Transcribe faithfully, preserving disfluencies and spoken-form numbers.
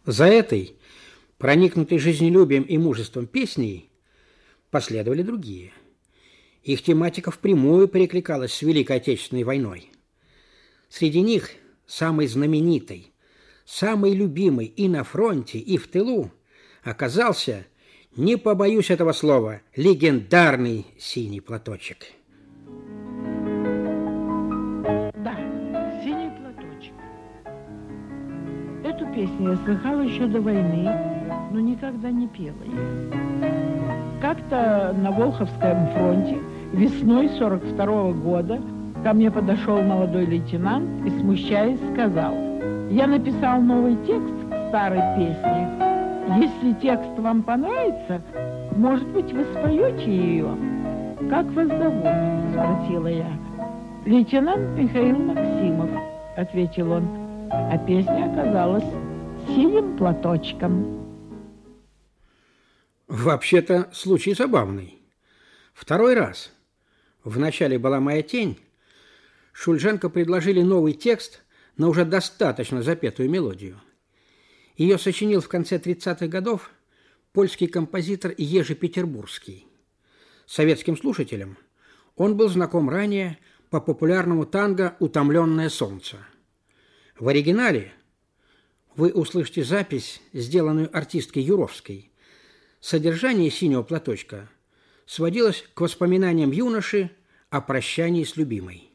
За этой, проникнутой жизнелюбием и мужеством песней, последовали другие. Их тематика впрямую перекликалась с Великой Отечественной войной. Среди них самой знаменитой, самой любимой и на фронте, и в тылу оказался, не побоюсь этого слова, легендарный «Синий платочек». Да, «Синий платочек». Эту песню я слыхала еще до войны, но никогда не пела ее. Как-то на Волховском фронте весной сорок второго года ко мне подошел молодой лейтенант и, смущаясь, сказал: «Я написал новый текст к старой песне. Если текст вам понравится, может быть, вы споете ее?» «Как вас зовут?» – спросила я. «Лейтенант Михаил Максимов», – ответил он, а песня оказалась «Синим платочком». Вообще-то случай забавный. Второй раз, в начале «Была моя тень», Шульженко предложили новый текст на уже достаточно запетую мелодию. Ее сочинил в конце тридцатых годов польский композитор Ежи Петербургский. Советским слушателям он был знаком ранее по популярному танго «Утомленное солнце». В оригинале вы услышите запись, сделанную артисткой Юровской. Содержание «Синего платочка» сводилось к воспоминаниям юноши о прощании с любимой.